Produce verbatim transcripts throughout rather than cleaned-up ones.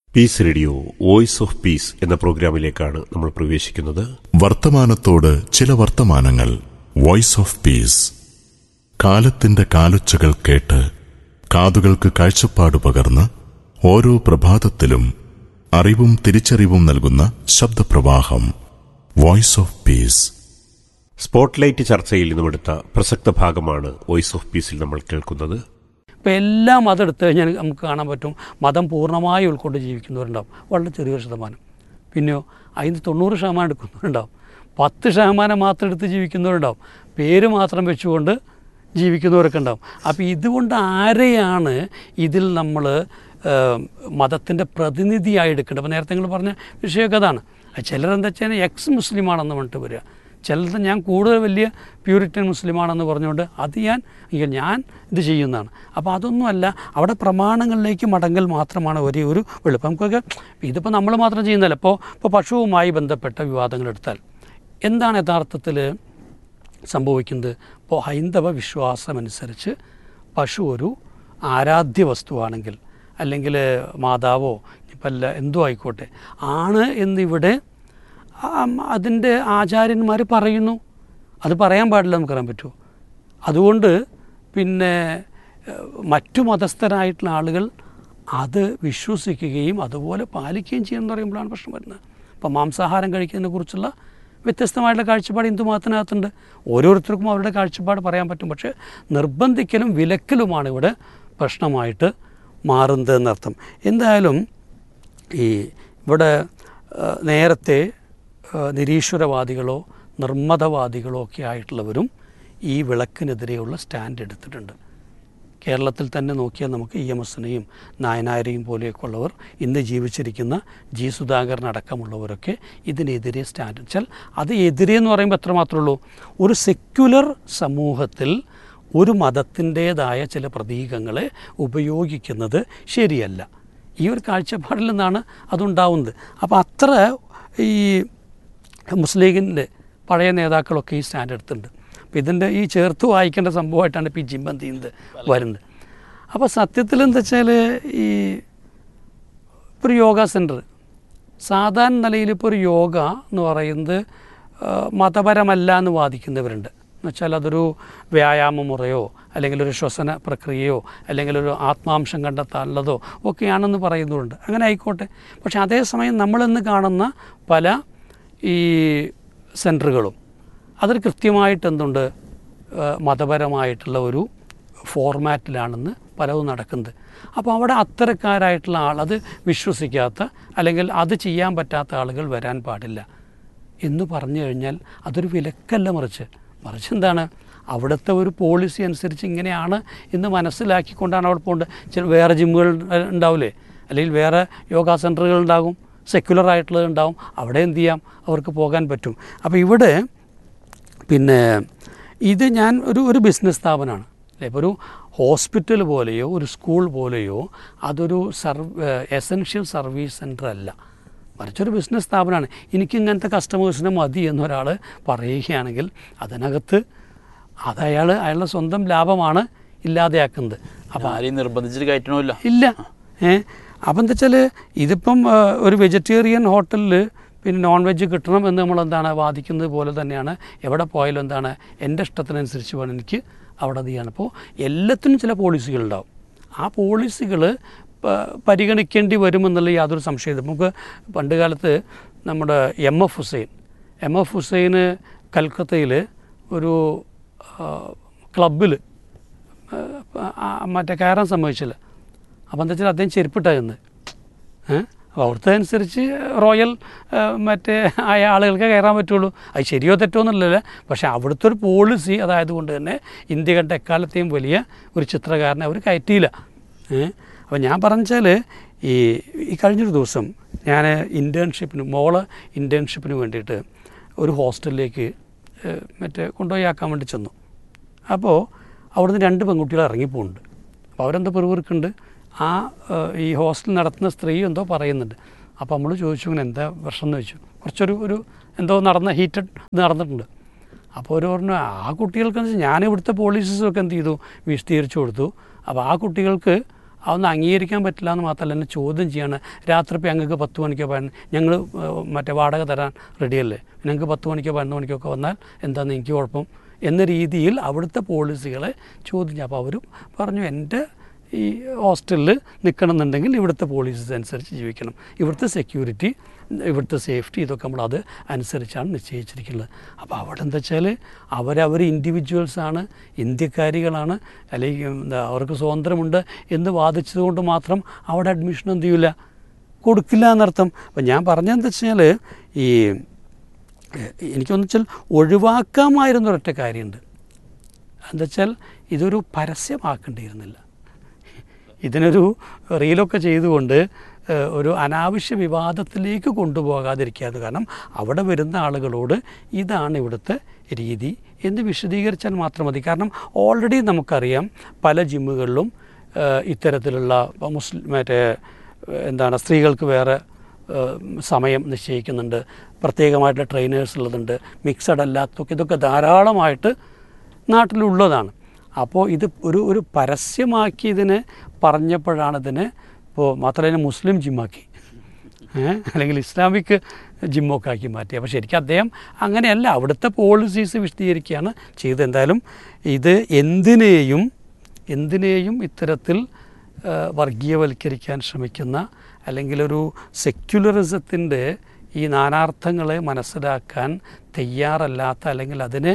Piece radio voice of peace എന്ന പ്രോഗ്രാമിലേക്കാണ് നമ്മൾ പ്രവേശിക്കുന്നത്. വർത്തമാനത്തോട് ചില വർത്തമാനങ്ങൾ. Voice of peace. കാലത്തിന്റെ കാലൊച്ചകൾ കേട്ട് കാതുകൾക്ക് കാഴ്ചപ്പാട് പകർന്ന് ഓരോ പ്രഭാതത്തിലും അറിവും തിരിച്ചറിവും നൽകുന്ന ശബ്ദപ്രവാഹം. Voice of peace. സ്പോട്ട്ലൈറ്റ് ചർച്ചയിൽ നിന്നുമെടുത്ത പ്രസക്ത ഭാഗമാണ് വോയിസ് ഓഫ് പീസിൽ നമ്മൾ കേൾക്കുന്നത്. ഇപ്പോൾ എല്ലാ മതം എടുത്തു കഴിഞ്ഞാൽ നമുക്ക് കാണാൻ പറ്റും, മതം പൂർണ്ണമായി ഉൾക്കൊണ്ട് ജീവിക്കുന്നവരുണ്ടാവും, വളരെ ചെറിയൊരു ശതമാനം. പിന്നെയോ അതിന് തൊണ്ണൂറ് ശതമാനം എടുക്കുന്നവരുണ്ടാവും, പത്ത് ശതമാനം മാത്രം എടുത്ത് ജീവിക്കുന്നവരുണ്ടാവും, പേര് മാത്രം വെച്ചുകൊണ്ട് ജീവിക്കുന്നവരൊക്കെ ഉണ്ടാവും. അപ്പോൾ ഇതുകൊണ്ട് ആരെയാണ് ഇതിൽ നമ്മൾ മതത്തിൻ്റെ പ്രതിനിധിയായി എടുക്കേണ്ടത്? അപ്പോൾ നേരത്തെ നിങ്ങൾ പറഞ്ഞ വിഷയമൊക്കെ അതാണ്. ചിലരെന്താ വെച്ചാൽ എക്സ് മുസ്ലിമാണെന്ന് പറഞ്ഞിട്ട് വരിക, ചിലത് ഞാൻ കൂടുതൽ വലിയ പ്യൂരിറ്റൻ മുസ്ലിമാണെന്ന് പറഞ്ഞുകൊണ്ട് അത് ഞാൻ ഞാൻ ഇത് ചെയ്യുന്നതാണ്. അപ്പോൾ അതൊന്നുമല്ല, അവിടെ പ്രമാണങ്ങളിലേക്ക് മടങ്ങൽ മാത്രമാണ് ഒരേ ഒരു വെളുപ്പം. നമുക്കൊക്കെ ഇതിപ്പോൾ നമ്മൾ മാത്രം ചെയ്യുന്നതല്ല. ഇപ്പോൾ ഇപ്പോൾ പശുവുമായി ബന്ധപ്പെട്ട വിവാദങ്ങൾ എടുത്താൽ എന്താണ് യഥാർത്ഥത്തിൽ സംഭവിക്കുന്നത്? ഇപ്പോൾ ഹൈന്ദവ വിശ്വാസമനുസരിച്ച് പശു ഒരു ആരാധ്യ വസ്തുവാണെങ്കിൽ, അല്ലെങ്കിൽ മാതാവോ ഇപ്പം എന്തോ ആയിക്കോട്ടെ ആണ് എന്നിവിടെ അതിൻ്റെ ആചാര്യന്മാർ പറയുന്നു. അത് പറയാൻ പാടില്ല, നമുക്കറിയാൻ പറ്റുമോ? അതുകൊണ്ട് പിന്നെ മറ്റു മതസ്ഥരായിട്ടുള്ള ആളുകൾ അത് വിശ്വസിക്കുകയും അതുപോലെ പാലിക്കുകയും ചെയ്യുമെന്ന് പറയുമ്പോഴാണ് പ്രശ്നം വരുന്നത്. അപ്പോൾ മാംസാഹാരം കഴിക്കുന്നതിനെ കുറിച്ചുള്ള വ്യത്യസ്തമായിട്ടുള്ള കാഴ്ചപ്പാട് ഹിന്ദു മതത്തിനകത്തുണ്ട്. ഓരോരുത്തർക്കും അവരുടെ കാഴ്ചപ്പാട് പറയാൻ പറ്റും. പക്ഷേ നിർബന്ധിക്കലും വിലക്കലുമാണ് ഇവിടെ പ്രശ്നമായിട്ട് മാറുന്നത് എന്നർത്ഥം. എന്തായാലും ഈ ഇവിടെ നേരത്തെ നിരീശ്വരവാദികളോ നിർമ്മതവാദികളോ ഒക്കെ ആയിട്ടുള്ളവരും ഈ വിളക്കിനെതിരെയുള്ള സ്റ്റാൻഡ് എടുത്തിട്ടുണ്ട്. കേരളത്തിൽ തന്നെ നോക്കിയാൽ നമുക്ക് ഇ എം എസിനെയും നായനാരെയും പോലെയൊക്കെ ഉള്ളവർ, ഇന്ന് ജീവിച്ചിരിക്കുന്ന ജി സുധാകരൻ അടക്കമുള്ളവരൊക്കെ ഇതിനെതിരെ സ്റ്റാൻഡ് വെച്ചാൽ അത് എതിരെ എന്ന് പറയുമ്പോൾ എത്ര മാത്രമേ ഉള്ളൂ? ഒരു സെക്യുലർ സമൂഹത്തിൽ ഒരു മതത്തിൻ്റേതായ ചില പ്രതീകങ്ങളെ ഉപയോഗിക്കുന്നത് ശരിയല്ല. ഈ ഒരു കാഴ്ചപ്പാടിൽ നിന്നാണ് അതുണ്ടാവുന്നത്. അപ്പോൾ അത്ര ഈ മുസ്ലിം ലീഗിൻ്റെ പഴയ നേതാക്കളൊക്കെ ഈ സ്റ്റാൻഡ് എടുത്തിട്ടുണ്ട്. അപ്പോൾ ഇതിൻ്റെ ഈ ചേർത്ത് വായിക്കേണ്ട സംഭവമായിട്ടാണ് ഇപ്പോൾ ഈ ജിംബന്തി വരുന്നത്. അപ്പോൾ സത്യത്തിൽ എന്താ വെച്ചാൽ ഈ ഒരു യോഗ സെൻറ്റർ സാധാരണ നിലയിൽ ഇപ്പോൾ ഒരു യോഗ എന്ന് പറയുന്നത് മതപരമല്ല എന്ന് വാദിക്കുന്നവരുണ്ട്. എന്നുവെച്ചാൽ അതൊരു വ്യായാമ മുറയോ അല്ലെങ്കിൽ ഒരു ശ്വസന പ്രക്രിയയോ അല്ലെങ്കിൽ ഒരു ആത്മാംശം കണ്ടെത്താനുള്ളതോ ഒക്കെയാണെന്ന് പറയുന്നുണ്ട്. അങ്ങനെ ആയിക്കോട്ടെ. പക്ഷേ അതേസമയം നമ്മളിന്ന് കാണുന്ന പല ഈ സെൻറ്ററുകളും അതിൽ കൃത്യമായിട്ട് എന്തുണ്ട്, മതപരമായിട്ടുള്ള ഒരു ഫോർമാറ്റിലാണെന്ന് പലതും നടക്കുന്നത്. അപ്പോൾ അവിടെ അത്തരക്കാരായിട്ടുള്ള ആൾ, അത് വിശ്വസിക്കാത്ത അല്ലെങ്കിൽ അത് ചെയ്യാൻ പറ്റാത്ത ആളുകൾ വരാൻ പാടില്ല എന്ന് പറഞ്ഞു കഴിഞ്ഞാൽ അതൊരു വിലക്കല്ല, മറിച്ച് മറിച്ച് എന്താണ്, അവിടുത്തെ ഒരു പോളിസി അനുസരിച്ച് ഇങ്ങനെയാണ് എന്ന് മനസ്സിലാക്കിക്കൊണ്ടാണ് അവിടെ പോകേണ്ടത്. ചില വേറെ ജിമ്മുകൾ ഉണ്ടാവില്ലേ, അല്ലെങ്കിൽ വേറെ യോഗാ സെൻറ്ററുകൾ ഉണ്ടാകും, സെക്യുലർ ആയിട്ടുള്ളത് ഉണ്ടാവും, അവിടെ എന്ത് ചെയ്യാം, അവർക്ക് പോകാൻ പറ്റും. അപ്പോൾ ഇവിടെ പിന്നെ ഇത് ഞാൻ ഒരു ഒരു ബിസിനസ് സ്ഥാപനമാണ് അല്ലേ, ഇപ്പോൾ ഒരു ഹോസ്പിറ്റൽ പോലെയോ ഒരു സ്കൂൾ പോലെയോ അതൊരു സർവ് എസെൻഷ്യൽ സർവീസ് സെൻറ്റർ അല്ല, മറിച്ചൊരു ബിസിനസ് സ്ഥാപനമാണ്. എനിക്ക് ഇങ്ങനത്തെ കസ്റ്റമേഴ്സിനെ മതി എന്നൊരാൾ പറയുകയാണെങ്കിൽ അതിനകത്ത് അത് അയാൾ അയാളുടെ സ്വന്തം ലാഭമാണ് ഇല്ലാതെയാക്കുന്നത്. അപ്പോൾ ആരെയും നിർബന്ധിച്ചിട്ട് കയറ്റണമില്ല ഇല്ല. ഏഹ് അപ്പം എന്താ വെച്ചാൽ ഇതിപ്പം ഒരു വെജിറ്റേറിയൻ ഹോട്ടലിൽ പിന്നെ നോൺ വെജ് കിട്ടണം എന്ന് നമ്മളെന്താണ് വാദിക്കുന്നത് പോലെ തന്നെയാണ് എവിടെ പോയാലും എന്താണ് എൻ്റെ ഇഷ്ടത്തിനനുസരിച്ച് വേണം എനിക്ക് അവിടെ ചെയ്യാണ്. അപ്പോൾ എല്ലാത്തിനും ചില പോളിസികളുണ്ടാവും. ആ പോളിസികൾ പരിഗണിക്കേണ്ടി വരുമെന്നുള്ള യാതൊരു സംശയമില്ല. നമുക്ക് പണ്ട് കാലത്ത് നമ്മുടെ M F Hussain M F ഹുസൈന് കൽക്കത്തയിൽ ഒരു ക്ലബിൽ മറ്റേ കയറാൻ സമ്മതിച്ചില്ല. അപ്പോൾ എന്താ വെച്ചാൽ അദ്ദേഹം ചെരുപ്പിട്ടായിരുന്നു. ഏഹ് അപ്പോൾ അവിടുത്തെ അനുസരിച്ച് റോയൽ മറ്റേ ആയ ആളുകൾക്ക് കയറാൻ പറ്റുള്ളൂ. അത് ശരിയോ തെറ്റോ എന്നുള്ളതല്ല, പക്ഷേ അവിടുത്തെ ഒരു പോളിസി അതായതുകൊണ്ട് തന്നെ ഇന്ത്യ കണ്ട എക്കാലത്തെയും വലിയ ഒരു ചിത്രകാരനെ അവർ കയറ്റിയില്ല. ഏഹ് അപ്പോൾ ഞാൻ പറഞ്ഞാൽ ഈ ഈ കഴിഞ്ഞൊരു ദിവസം ഞാൻ ഇൻറ്റേൺഷിപ്പിന് മോള് ഇൻറ്റേൺഷിപ്പിന് വേണ്ടിയിട്ട് ഒരു ഹോസ്റ്റലിലേക്ക് മറ്റേ കൊണ്ടുപോയി ആക്കാൻ വേണ്ടി ചെന്നു. അപ്പോൾ അവിടുന്ന് രണ്ട് പെൺകുട്ടികൾ ഇറങ്ങിപ്പോകുന്നുണ്ട്. അപ്പോൾ അവരെന്തോ പെറുപിറുക്കുണ്ട്. ആ ഈ ഹോസ്റ്റൽ നടത്തുന്ന സ്ത്രീ എന്തോ പറയുന്നുണ്ട്. അപ്പോൾ നമ്മൾ ചോദിച്ചു ഇങ്ങനെ എന്താ പ്രശ്നം എന്ന് ചോദിച്ചു. കുറച്ചൊരു ഒരു എന്തോ നടന്ന ഹീറ്റഡ് ഇത് നടന്നിട്ടുണ്ട്. അപ്പോൾ ഒരു പറഞ്ഞു ആ കുട്ടികൾക്ക് എന്ന് വെച്ചാൽ ഞാൻ ഇവിടുത്തെ പോളിസീസൊക്കെ എന്ത് ചെയ്തു വിശദീകരിച്ചു കൊടുത്തു. അപ്പോൾ ആ കുട്ടികൾക്ക് അതൊന്നും അംഗീകരിക്കാൻ പറ്റില്ല എന്ന് മാത്രമല്ല, എന്നെ ചോദ്യം ചെയ്യാണ്. രാത്രി ഇപ്പോൾ ഞങ്ങൾക്ക് പത്ത് മണിക്കോ പതിനൊന്ന് ഞങ്ങൾ മറ്റേ വാടക തരാൻ റെഡിയല്ലേ, ഞങ്ങൾക്ക് പത്ത് മണിക്കോ പതിനൊന്ന് മണിക്കോ ഒക്കെ വന്നാൽ എന്താണെന്ന് എനിക്ക് കുഴപ്പം എന്ന രീതിയിൽ അവിടുത്തെ പോളിസികളെ ചോദ്യം ചെയ്യും. അപ്പോൾ അവർ പറഞ്ഞു എൻ്റെ ഈ ഹോസ്റ്റലിൽ നിൽക്കണമെന്നുണ്ടെങ്കിൽ ഇവിടുത്തെ പോളിസീസ് അനുസരിച്ച് ജീവിക്കണം, ഇവിടുത്തെ സെക്യൂരിറ്റി, ഇവിടുത്തെ സേഫ്റ്റി ഇതൊക്കെ നമ്മൾ അത് അനുസരിച്ചാണ് നിശ്ചയിച്ചിരിക്കുന്നത്. അപ്പോൾ അവിടെ എന്താ വെച്ചാൽ അവരവർ ഇൻഡിവിജ്വൽസാണ്, ഇന്ത്യക്കാരികളാണ്, അല്ലെങ്കിൽ എന്താ അവർക്ക് സ്വാതന്ത്ര്യമുണ്ട് എന്ന് വാദിച്ചത് കൊണ്ട് മാത്രം അവിടെ അഡ്മിഷൻ എന്ത് ചെയ്യില്ല, കൊടുക്കില്ല എന്നർത്ഥം. അപ്പം ഞാൻ പറഞ്ഞതെന്താ വെച്ചാൽ ഈ എനിക്കൊന്നു വെച്ചാൽ ഒഴിവാക്കാമായിരുന്ന ഒരൊറ്റ കാര്യമുണ്ട്. എന്താ വെച്ചാൽ ഇതൊരു പരസ്യമാക്കേണ്ടിയിരുന്നില്ല. ഇതിനൊരു റീലൊക്കെ ചെയ്തുകൊണ്ട് ഒരു അനാവശ്യ വിവാദത്തിലേക്ക് കൊണ്ടുപോകാതിരിക്കാതെ, കാരണം അവിടെ വരുന്ന ആളുകളോട് ഇതാണ് ഇവിടുത്തെ രീതി എന്ന് വിശദീകരിച്ചാൽ മാത്രം മതി. കാരണം ഓൾറെഡി നമുക്കറിയാം പല ജിമ്മുകളിലും ഇത്തരത്തിലുള്ള മുസ്ലിം മറ്റേ എന്താണ് സ്ത്രീകൾക്ക് വേറെ സമയം നിശ്ചയിക്കുന്നുണ്ട്, പ്രത്യേകമായിട്ടുള്ള ട്രെയിനേഴ്സ് ഉള്ളതുണ്ട്, മിക്സഡ് അല്ലാത്തൊക്കെ ഇതൊക്കെ ധാരാളമായിട്ട് നാട്ടിലുള്ളതാണ്. അപ്പോൾ ഇത് ഒരു ഒരു പരസ്യമാക്കി ഇതിനെ പറഞ്ഞപ്പോഴാണ് ഇതിനെ ഇപ്പോൾ മാത്രമല്ല മുസ്ലിം ജിമ്മാക്കി, അല്ലെങ്കിൽ ഇസ്ലാമിക് ജിമ്മൊക്കെ ആക്കി മാറ്റി. അപ്പോൾ ശരിക്കും അദ്ദേഹം അങ്ങനെയല്ല, അവിടുത്തെ പോളിസീസ് വിശദീകരിക്കുകയാണ് ചെയ്തത്. എന്തായാലും ഇത് എന്തിനേയും എന്തിനേയും ഇത്തരത്തിൽ വർഗീയവൽക്കരിക്കാൻ ശ്രമിക്കുന്ന, അല്ലെങ്കിൽ ഒരു സെക്യുലറിസത്തിൻ്റെ ഈ നാനാർത്ഥങ്ങളെ മനസ്സിലാക്കാൻ തയ്യാറല്ലാത്ത, അല്ലെങ്കിൽ അതിനെ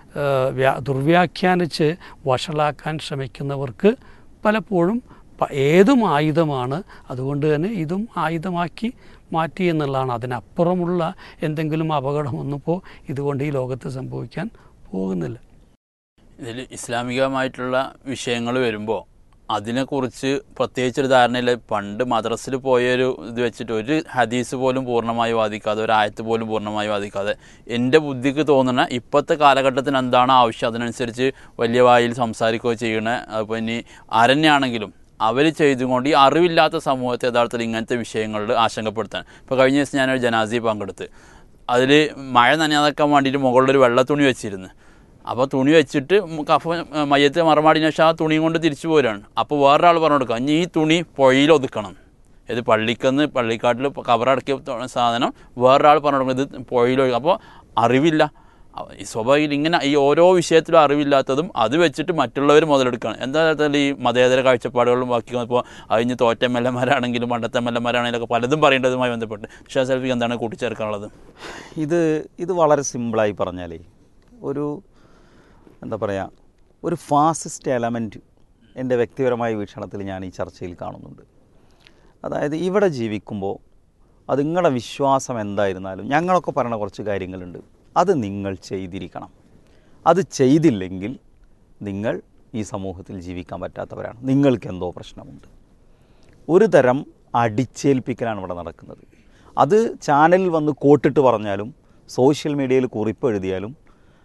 ദുർവ്യാഖ്യാനിച്ച് വഷളാക്കാൻ ശ്രമിക്കുന്നവർക്ക് പലപ്പോഴും ഏതും ആയുധമാണ്. അതുകൊണ്ട് തന്നെ ഇതും ആയുധമാക്കി മാറ്റി എന്നുള്ളതാണ്. അതിനപ്പുറമുള്ള എന്തെങ്കിലും അപകടമൊന്നും ഇപ്പോൾ ഇതുകൊണ്ട് ഈ ലോകത്ത് സംഭവിക്കാൻ പോകുന്നില്ല. ഇതിൽ ഇസ്ലാമികമായിട്ടുള്ള വിഷയങ്ങൾ വരുമ്പോൾ അതിനെക്കുറിച്ച് പ്രത്യേകിച്ചൊരു ധാരണയില്ല. പണ്ട് മദ്രസിൽ പോയൊരു ഇത് വെച്ചിട്ട് ഒരു ഹദീസ് പോലും പൂർണ്ണമായി വാദിക്കാതെ, ഒരു ആയത്ത് പോലും പൂർണ്ണമായി വാദിക്കാതെ, എൻ്റെ ബുദ്ധിക്ക് തോന്നുന്ന ഇപ്പോഴത്തെ കാലഘട്ടത്തിന് എന്താണ് ആവശ്യം അതിനനുസരിച്ച് വലിയ വായിൽ സംസാരിക്കുകയോ ചെയ്യണേ. അപ്പോൾ ഇനി ആരെന്നെയാണെങ്കിലും അവർ ചെയ്തുകൊണ്ട് ഈ അറിവില്ലാത്ത സമൂഹത്തെ യഥാർത്ഥത്തിൽ ഇങ്ങനത്തെ വിഷയങ്ങളിൽ ആശങ്കപ്പെടുത്താൻ. ഇപ്പോൾ കഴിഞ്ഞ ദിവസം ഞാനൊരു ജനാസയിൽ പങ്കെടുത്ത്, അതിൽ മഴ നനയാതാക്കാൻ വേണ്ടിയിട്ട് മുകളിലൊരു വെള്ള തുണി വെച്ചിരുന്നു. അപ്പോൾ തുണി വെച്ചിട്ട് കഫ മയ്യത്ത് മറമാടിന് ശേഷം ആ തുണിയും കൊണ്ട് തിരിച്ചു പോരാണ്. അപ്പോൾ വേറൊരാൾ പറഞ്ഞു കൊടുക്കുക, ഇനി ഈ തുണി പുഴയിൽ ഒതുക്കണം. ഇത് പള്ളിക്കന്ന് പള്ളിക്കാട്ടിൽ കവറടക്കിയ സാധനം വേറൊരാൾ പറഞ്ഞു കൊടുക്കുന്നത് ഇത് പുഴയിൽ ഒതുക്കുക. അപ്പോൾ അറിവില്ല. ഈ സ്വാഭാവികം ഇങ്ങനെ ഈ ഓരോ വിഷയത്തിലും അറിവില്ലാത്തതും അത് വെച്ചിട്ട് മറ്റുള്ളവർ മുതലെടുക്കുകയാണ്. എന്താ വെച്ചാൽ ഈ മതേതര കാഴ്ചപ്പാടുകളും ബാക്കി ഇപ്പോൾ അതിന് തോറ്റ എം എൽ എമാരാണെങ്കിലും പണ്ടത്തെ എം എൽ എമാരാണെങ്കിലൊക്കെ പലതും പറയേണ്ടതുമായി ബന്ധപ്പെട്ട് ഷാ സെൽഫിക്ക് എന്താണ് കൂട്ടിച്ചേർക്കാനുള്ളത്? ഇത് ഇത് വളരെ സിമ്പിളായി പറഞ്ഞാലേ ഒരു എന്താ പറയുക, ഒരു ഫാസിസ്റ്റ് എലമെൻറ്റ് എൻ്റെ വ്യക്തിപരമായ വീക്ഷണത്തിൽ ഞാൻ ഈ ചർച്ചയിൽ കാണുന്നുണ്ട്. അതായത് ഇവിടെ ജീവിക്കുമ്പോൾ അത് നിങ്ങളുടെ വിശ്വാസം എന്തായിരുന്നാലും ഞങ്ങളൊക്കെ പറയുന്ന കുറച്ച് കാര്യങ്ങളുണ്ട്, അത് നിങ്ങൾ ചെയ്തിരിക്കണം. അത് ചെയ്തില്ലെങ്കിൽ നിങ്ങൾ ഈ സമൂഹത്തിൽ ജീവിക്കാൻ പറ്റാത്തവരാണ്, നിങ്ങൾക്ക് എന്തോ പ്രശ്നമുണ്ട്. ഒരു തരം അടിച്ചേൽപ്പിക്കലാണ് ഇവിടെ നടക്കുന്നത്. അത് ചാനലിൽ വന്ന് കോട്ടിട്ട് പറഞ്ഞാലും, സോഷ്യൽ മീഡിയയിൽ കുറിപ്പ് എഴുതിയാലും,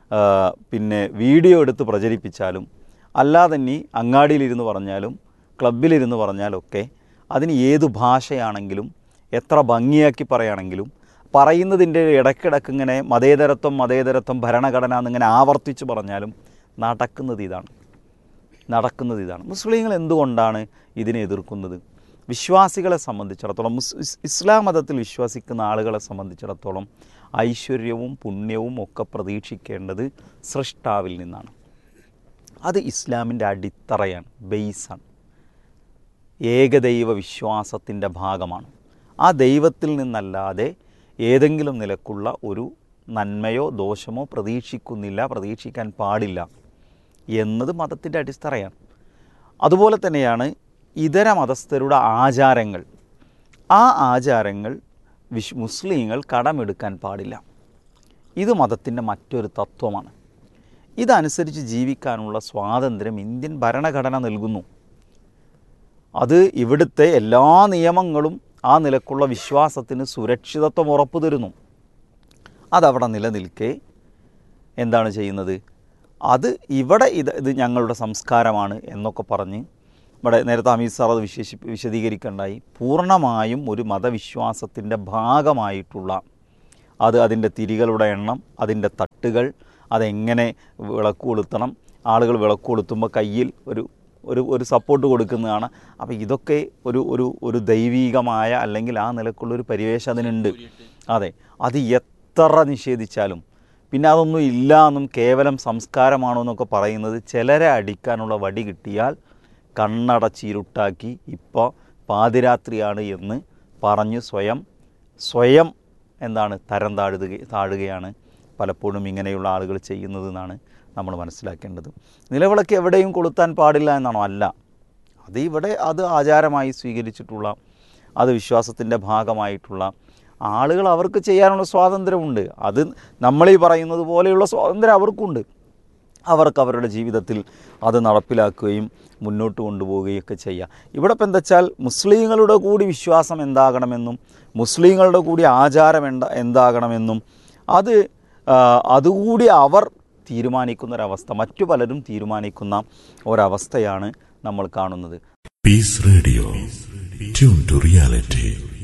പിന്നെ വീഡിയോ എടുത്ത് പ്രചരിപ്പിച്ചാലും, അല്ലാതെ തന്നെ അങ്ങാടിയിലിരുന്ന് പറഞ്ഞാലും ക്ലബിലിരുന്ന് പറഞ്ഞാലൊക്കെ അതിന് ഏതു ഭാഷയാണെങ്കിലും എത്ര ഭംഗിയാക്കി പറയുകയാണെങ്കിലും പറയുന്നതിൻ്റെ ഇടയ്ക്കിടയ്ക്ക് ഇങ്ങനെ മതേതരത്വം മതേതരത്വം ഭരണഘടന എന്നിങ്ങനെ ആവർത്തിച്ച് പറഞ്ഞാലും നടക്കുന്നത് ഇതാണ് നടക്കുന്നത് ഇതാണ് മുസ്ലിങ്ങൾ എന്തുകൊണ്ടാണ് ഇതിനെ എതിർക്കുന്നത്? വിശ്വാസികളെ സംബന്ധിച്ചിടത്തോളം, ഇസ്ലാം മതത്തിൽ വിശ്വസിക്കുന്ന ആളുകളെ സംബന്ധിച്ചിടത്തോളം ഐശ്വര്യവും പുണ്യവും ഒക്കെ പ്രതീക്ഷിക്കേണ്ടത് സൃഷ്ടാവിൽ നിന്നാണ്. അത് ഇസ്ലാമിൻ്റെ അടിത്തറയാണ്, ബേസാണ്, ഏകദൈവ വിശ്വാസത്തിൻ്റെ ഭാഗമാണ്. ആ ദൈവത്തിൽ നിന്നല്ലാതെ ഏതെങ്കിലും നിലക്കുള്ള ഒരു നന്മയോ ദോഷമോ പ്രതീക്ഷിക്കുന്നില്ല, പ്രതീക്ഷിക്കാൻ പാടില്ല എന്നത് മതത്തിൻ്റെ അടിത്തറയാണ്. അതുപോലെ തന്നെയാണ് ഇതര മതസ്ഥരുടെ ആചാരങ്ങൾ. ആ ആചാരങ്ങൾ വിശ് മുസ്ലിങ്ങൾ കടമെടുക്കാൻ പാടില്ല. ഇത് മതത്തിൻ്റെ മറ്റൊരു തത്വമാണ്. ഇതനുസരിച്ച് ജീവിക്കാനുള്ള സ്വാതന്ത്ര്യം ഇന്ത്യൻ ഭരണഘടന നൽകുന്നു. അത് ഇവിടുത്തെ എല്ലാ നിയമങ്ങളും ആ നിലക്കുള്ള വിശ്വാസത്തിന് സുരക്ഷിതത്വം ഉറപ്പു തരുന്നു. അതവിടെ നിലനിൽക്കെ എന്താണ് ചെയ്യുന്നത്? അത് ഇവിടെ ഇത് ഇത് ഞങ്ങളുടെ സംസ്കാരമാണ് എന്നൊക്കെ പറഞ്ഞ് ഇവിടെ നേരത്തെ അമീത് സാർ അത് വിശേഷി വിശദീകരിക്കേണ്ടായി. പൂർണ്ണമായും ഒരു മതവിശ്വാസത്തിൻ്റെ ഭാഗമായിട്ടുള്ള അത് അതിൻ്റെ തിരികളുടെ എണ്ണം, അതിൻ്റെ തട്ടുകൾ, അതെങ്ങനെ വിളക്ക് കൊളുത്തണം, ആളുകൾ വിളക്ക് കൊളുത്തുമ്പോൾ കയ്യിൽ ഒരു ഒരു ഒരു സപ്പോർട്ട് കൊടുക്കുന്നതാണ്. അപ്പോൾ ഇതൊക്കെ ഒരു ഒരു ഒരു ദൈവീകമായ അല്ലെങ്കിൽ ആ നിലക്കുള്ളൊരു പരിവേഷം അതിനുണ്ട്. അതെ, അത് എത്ര നിഷേധിച്ചാലും പിന്നെ അതൊന്നും ഇല്ല എന്നും കേവലം സംസ്കാരമാണോ എന്നൊക്കെ പറയുന്നത്, ചിലരെ അടിക്കാനുള്ള വടി കിട്ടിയാൽ കണ്ണടച്ചിരുട്ടാക്കി ഇപ്പോൾ പാതിരാത്രിയാണ് എന്ന് പറഞ്ഞ് സ്വയം സ്വയം എന്താണ് തരം താഴുക താഴുകയാണ് പലപ്പോഴും ഇങ്ങനെയുള്ള ആളുകൾ ചെയ്യുന്നതെന്നാണ് നമ്മൾ മനസ്സിലാക്കേണ്ടത്. നിലവിളക്ക് എവിടെയും കൊളുത്താൻ പാടില്ല എന്നാണോ? അല്ല, അത് ഇവിടെ അത് ആചാരമായി സ്വീകരിച്ചിട്ടുള്ള, അത് വിശ്വാസത്തിൻ്റെ ഭാഗമായിട്ടുള്ള ആളുകൾ അവർക്ക് ചെയ്യാനുള്ള സ്വാതന്ത്ര്യമുണ്ട്. അത് നമ്മളീ പറയുന്നത് പോലെയുള്ള സ്വാതന്ത്ര്യം അവർക്കുണ്ട്. അവർക്ക് അവരുടെ ജീവിതത്തിൽ അത് നടപ്പിലാക്കുകയും മുന്നോട്ട് കൊണ്ടുപോവുകയും ഒക്കെ ചെയ്യാം. ഇവിടെ ഇപ്പം എന്താ വെച്ചാൽ മുസ്ലിങ്ങളുടെ കൂടി വിശ്വാസം എന്താകണമെന്നും മുസ്ലിങ്ങളുടെ കൂടി ആചാരം എന്താ എന്താകണമെന്നും അത് അതുകൂടി അവർ തീരുമാനിക്കുന്നൊരവസ്ഥ, മറ്റു പലരും തീരുമാനിക്കുന്ന ഒരവസ്ഥയാണ് നമ്മൾ കാണുന്നത്. Piece radio, tune to reality.